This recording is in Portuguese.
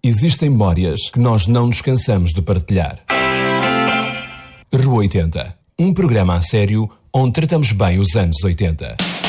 Existem memórias que nós não nos cansamos de partilhar. Rua 80. Um programa a sério onde tratamos bem os anos 80.